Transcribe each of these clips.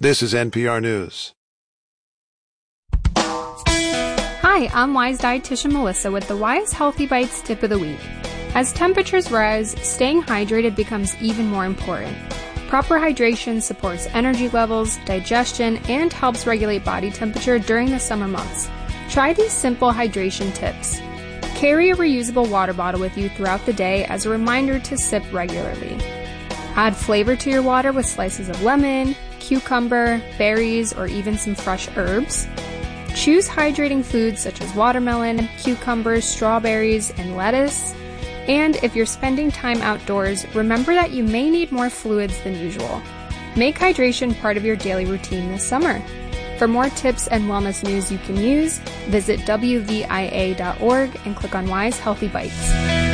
This is NPR News. Hi, I'm Wise dietitian Melissa with the Wise Healthy Bites Tip of the Week. As temperatures rise, staying hydrated becomes even more important. Proper hydration supports energy levels, digestion, and helps regulate body temperature during the summer months. Try these simple hydration tips. Carry a reusable water bottle with you throughout the day as a reminder to sip regularly. Add flavor to your water with slices of lemon, cucumber, berries, or even some fresh herbs. Choose hydrating foods such as watermelon, cucumbers, strawberries, and lettuce. And if you're spending time outdoors, remember that you may need more fluids than usual. Make hydration part of your daily routine this summer. For more tips and wellness news you can use, visit WVIA.org and click on Wise Healthy Bites.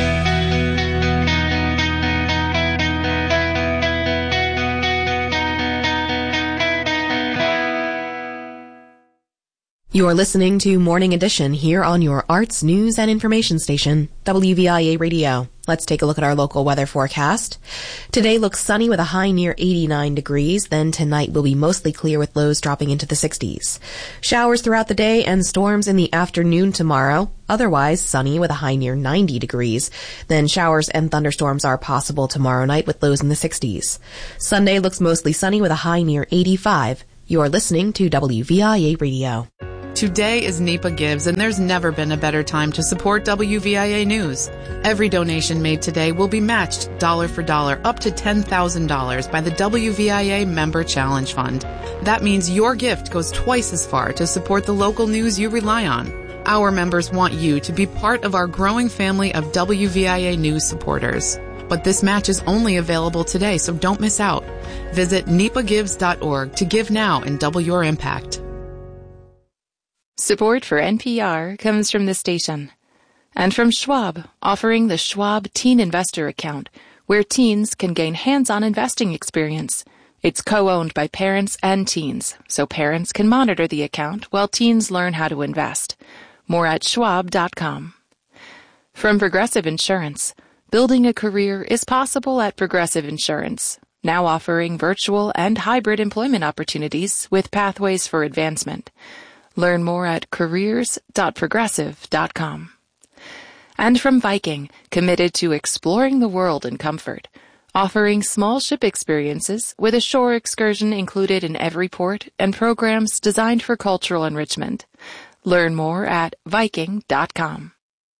You're listening to Morning Edition here on your arts, news, and information station, WVIA Radio. Let's take a look at our local weather forecast. Today looks sunny with a high near 89 degrees. Then tonight will be mostly clear with lows dropping into the 60s. Showers throughout the day and storms in the afternoon tomorrow. Otherwise sunny with a high near 90 degrees. Then showers and thunderstorms are possible tomorrow night with lows in the 60s. Sunday looks mostly sunny with a high near 85. You're listening to WVIA Radio. Today is NEPA Gives, and there's never been a better time to support WVIA News. Every donation made today will be matched dollar for dollar up to $10,000 by the WVIA Member Challenge Fund. That means your gift goes twice as far to support the local news you rely on. Our members want you to be part of our growing family of WVIA News supporters. But this match is only available today, so don't miss out. Visit nepagives.org to give now and double your impact. Support for NPR comes from the station and from Schwab, offering the Schwab Teen Investor Account, where teens can gain hands-on investing experience. It's co-owned by parents and teens, so parents can monitor the account while teens learn how to invest. More at schwab.com. From Progressive Insurance, building a career is possible at Progressive Insurance, now offering virtual and hybrid employment opportunities with pathways for advancement. Learn more at careers.progressive.com. And from Viking, committed to exploring the world in comfort, offering small ship experiences with a shore excursion included in every port and programs designed for cultural enrichment. Learn more at Viking.com.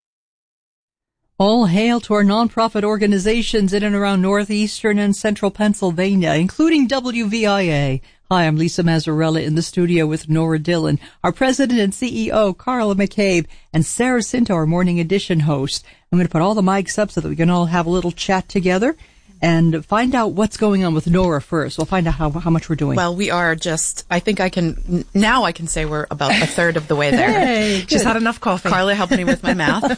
All hail to our nonprofit organizations in and around northeastern and central Pennsylvania, including WVIA. Hi, I'm Lisa Mazzarella in the studio with Nora Dillon, our president and CEO, Carla McCabe, and Sarah Cinto, our morning edition host. I'm going to put all the mics up so that we can all have a little chat together and find out what's going on with Nora first. We'll find out how much we're doing. Well, we are just, I think I can say we're about a third of the way there. Hey, she's had enough coffee. Carla helped me with my math.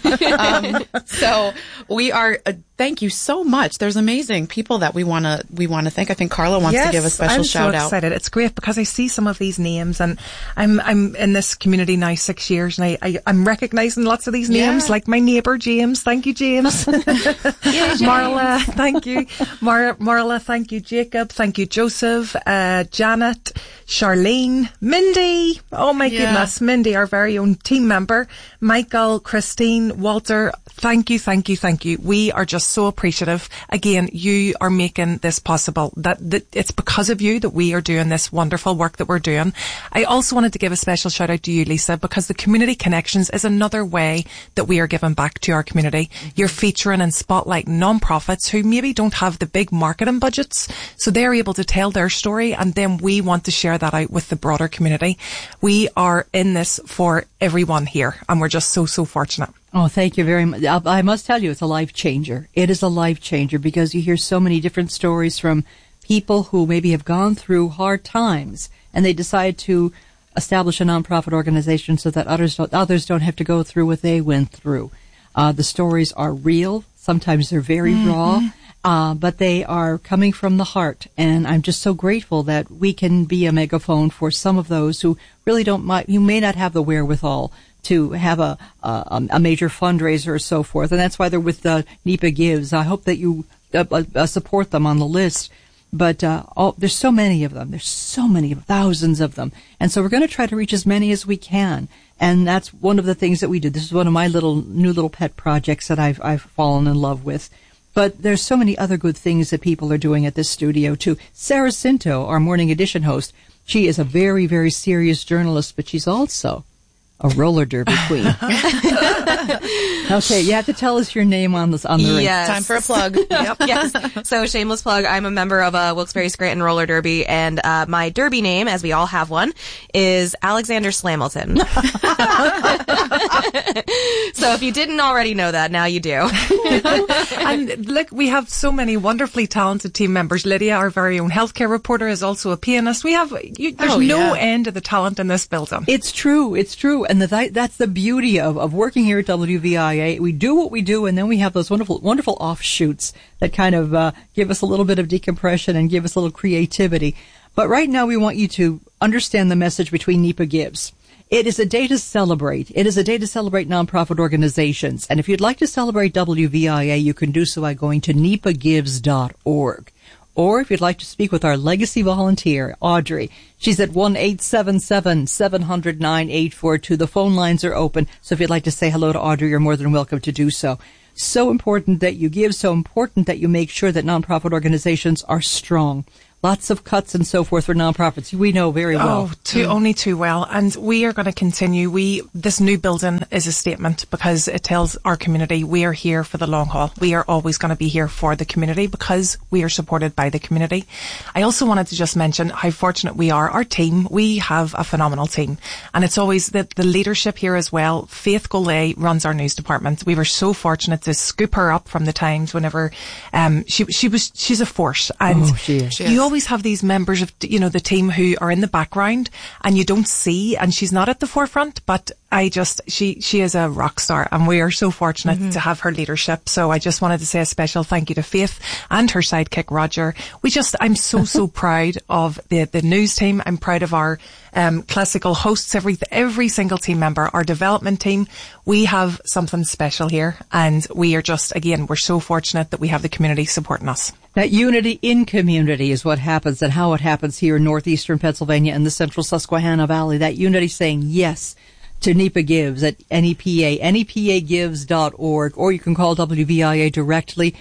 So we are, thank you so much. There's amazing people that we want to thank. I think Carla wants to give a special shout out. I'm so excited. It's great because I see some of these names, and I'm in this community now 6 years, and I'm recognizing lots of these names, like my neighbour James. Thank you, James. Marla, thank you. Marla, thank you. Jacob, thank you. Joseph, Janet, Charlene, Mindy. Oh my goodness, Mindy, our very own team member. Michael, Christine, Walter. Thank you, thank you, thank you. We are just so appreciative. Again, you are making this possible. That it's because of you that we are doing this wonderful work that we're doing. I also wanted to give a special shout out to you, Lisa, because the Community Connections is another way that we are giving back to our community. You're featuring and spotlighting non-profits who maybe don't have the big marketing budgets, so they're able to tell their story, and then we want to share that out with the broader community. We are in this for everyone here, and we're just so fortunate. Oh, thank you very much. I must tell you, it's a life changer. It is a life changer because you hear so many different stories from people who maybe have gone through hard times and they decide to establish a nonprofit organization so that others don't have to go through what they went through. The stories are real. Sometimes they're very raw, but they are coming from the heart. And I'm just so grateful that we can be a megaphone for some of those who really who may not have the wherewithal to have a major fundraiser or so forth. And that's why they're with the NEPA Gives. I hope that you support them on the list, But there's so many of them. There's so many, thousands of them. And so we're going to try to reach as many as we can. And that's one of the things that we do. This is one of my new little pet projects that I've fallen in love with. But there's so many other good things that people are doing at this studio, too. Sarah Cinto, our Morning Edition host, she is a very, very serious journalist, but she's also a roller derby queen. Okay, you have to tell us your name on the ring. Yes. Time for a plug. Yep. Yes. So, shameless plug. I'm a member of Wilkes-Barre Scranton Roller Derby, and my derby name, as we all have one, is Alexander Slamilton. So, if you didn't already know that, now you do. And look, we have so many wonderfully talented team members. Lydia, our very own healthcare reporter, is also a pianist. There's no end to the talent in this building. It's true. And that's the beauty of working here at WVIA. We do what we do, and then we have those wonderful, wonderful offshoots that kind of give us a little bit of decompression and give us a little creativity. But right now, we want you to understand the message between NEPA Gives. It is a day to celebrate. It is a day to celebrate nonprofit organizations. And if you'd like to celebrate WVIA, you can do so by going to nepagives.org. Or if you'd like to speak with our legacy volunteer, Audrey, she's at 1-877-700-9842. The phone lines are open, so if you'd like to say hello to Audrey, you're more than welcome to do so. So important that you give, so important that you make sure that nonprofit organizations are strong. Lots of cuts and so forth for nonprofits. We know very well. Only too well. And we are going to continue. This new building is a statement because it tells our community we are here for the long haul. We are always going to be here for the community because we are supported by the community. I also wanted to just mention how fortunate we are. Our team, we have a phenomenal team. And it's always the leadership here as well. Faith Golay runs our news department. We were so fortunate to scoop her up from the Times whenever she's a force. And she is. You always have these members of the team who are in the background and you don't see, and she's not at the forefront, but she is a rock star, and we are so fortunate to have her leadership. So I just wanted to say a special thank you to Faith and her sidekick Roger. I'm so proud of the news team. I'm proud of our classical hosts, every single team member, our development team. We have something special here, and we are we're so fortunate that we have the community supporting us. That unity in community is what happens, and how it happens here in northeastern Pennsylvania and the central Susquehanna Valley. That unity saying yes to NEPA Gives at NEPA, nepagives.org, or you can call WVIA directly,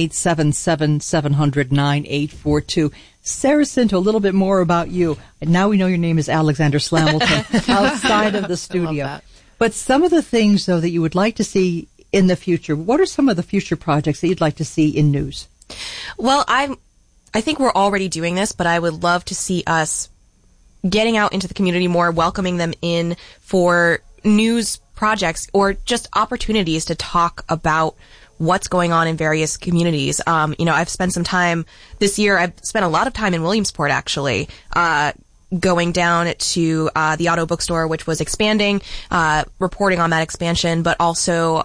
1-877-700-9842. Sarah Cinto, a little bit more about you. And now we know your name is Alexander Slamilton outside of the studio. But some of the things, though, that you would like to see in the future, what are some of the future projects that you'd like to see in news? Well, I think we're already doing this, but I would love to see us getting out into the community more, welcoming them in for news projects or just opportunities to talk about what's going on in various communities. I've spent some time this year. I've spent a lot of time in Williamsport, actually, going down to the Auto Bookstore, which was expanding, reporting on that expansion, but also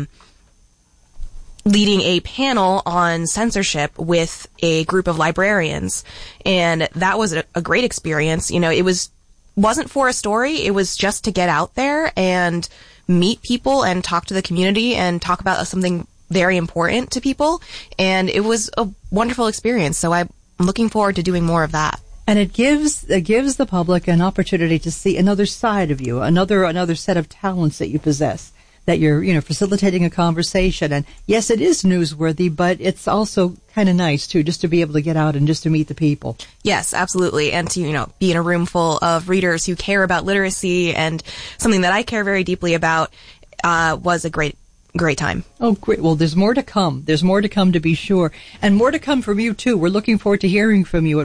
leading a panel on censorship with a group of librarians. And that was a great experience. It wasn't for a story. It was just to get out there and meet people and talk to the community and talk about something very important to people. And it was a wonderful experience. So I'm looking forward to doing more of that. And it gives the public an opportunity to see another side of you, another set of talents that you possess. That you're, facilitating a conversation. And yes, it is newsworthy, but it's also kind of nice, too, just to be able to get out and just to meet the people. Yes, absolutely. And to, be in a room full of readers who care about literacy and something that I care very deeply about, was a great time. Oh, great. Well, there's more to come. There's more to come, to be sure. And more to come from you, too. We're looking forward to hearing from you at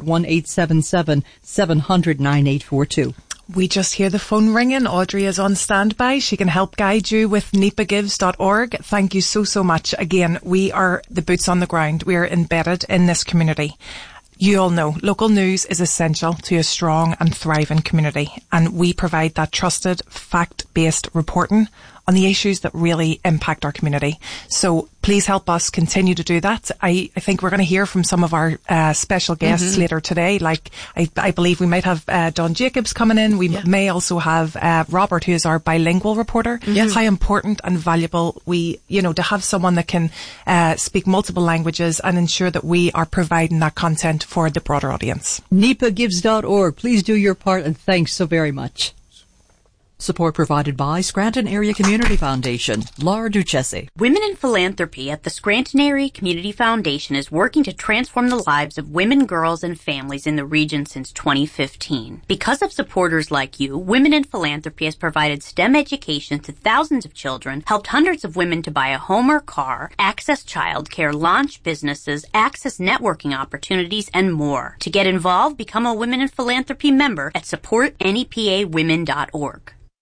1-877-700-9842. We just hear the phone ringing. Audrey is on standby. She can help guide you with nepagives.org. Thank you so much. Again, we are the boots on the ground. We are embedded in this community. You all know local news is essential to a strong and thriving community, and we provide that trusted, fact evidence-based reporting on the issues that really impact our community. So please help us continue to do that. I think we're going to hear from some of our special guests later today. Like, I believe we might have Don Jacobs coming in. We may also have Robert, who is our bilingual reporter. How important and valuable to have someone that can speak multiple languages and ensure that we are providing that content for the broader audience. NEPAgives.org. Please do your part, and thanks so very much. Support provided by Scranton Area Community Foundation. Laura Duchessi. Women in Philanthropy at the Scranton Area Community Foundation is working to transform the lives of women, girls, and families in the region since 2015. Because of supporters like you, Women in Philanthropy has provided STEM education to thousands of children, helped hundreds of women to buy a home or car, access childcare, launch businesses, access networking opportunities, and more. To get involved, become a Women in Philanthropy member at supportnepawomen.org.